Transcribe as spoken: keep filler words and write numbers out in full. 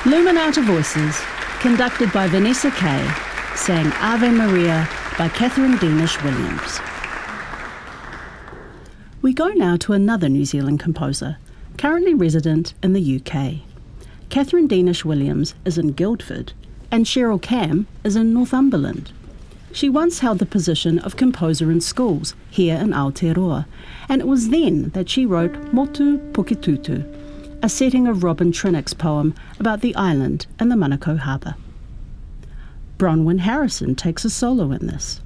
Luminata Voices, conducted by Vanessa Kay, sang Ave Maria by Catherine Deanish-Williams. We go now to another New Zealand composer, currently resident in the U K. Catherine Deanish-Williams is in Guildford, and Cheryl Cam is in Northumberland. She once held the position of composer in schools here in Aotearoa, and it was then that she wrote Motu Pukitutu, a setting of Robin Trinick's poem about the island and the Manukau Harbour. Bronwyn Harrison takes a solo in this.